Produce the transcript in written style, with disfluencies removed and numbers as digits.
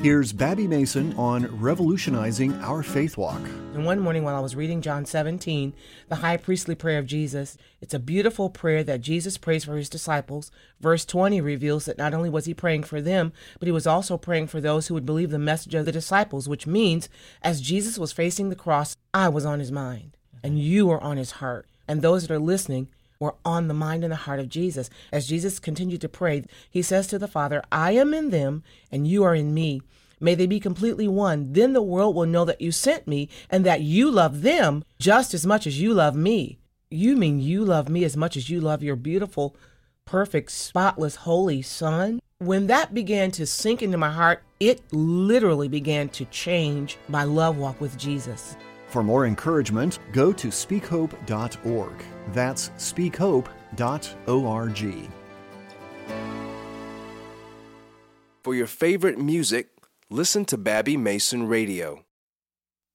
Here's Babby Mason on revolutionizing our faith walk. And one morning while I was reading John 17, the high priestly prayer of Jesus, it's a beautiful prayer that Jesus prays for his disciples. Verse 20 reveals that not only was he praying for them, but he was also praying for those who would believe the message of the disciples, which means as Jesus was facing the cross, I was on his mind, and you were on his heart. And those that are listening were on the mind and the heart of Jesus. As Jesus continued to pray, he says to the Father, I am in them, and you are in me. May they be completely one. Then the world will know that you sent me and that you love them just as much as you love me. You mean you love me as much as you love your beautiful, perfect, spotless, holy Son? When that began to sink into my heart, it literally began to change my love walk with Jesus. For more encouragement, go to speakhope.org. That's speakhope.org. For your favorite music, listen to Babby Mason Radio.